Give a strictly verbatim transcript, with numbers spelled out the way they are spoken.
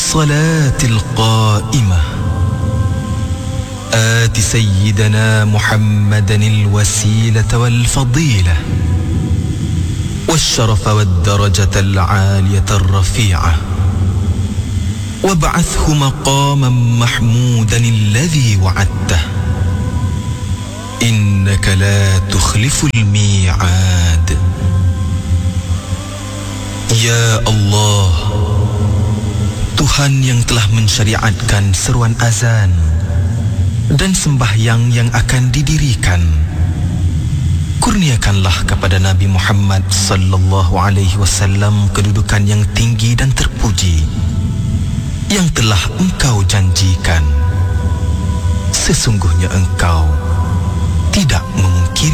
الصلاة القائمة آت سيدنا محمدا الوسيلة والفضيلة والشرف والدرجة العالية الرفيعة وابعثه مقاما محمودا الذي وعدته إنك لا تخلف الميعاد. Ya Allah, Tuhan yang telah mensyariatkan seruan azan dan sembahyang yang akan didirikan, kurniakanlah kepada Nabi Muhammad sallallahu alaihi wasallam kedudukan yang tinggi dan terpuji yang telah Engkau janjikan. Sesungguhnya Engkau tidak memungkiri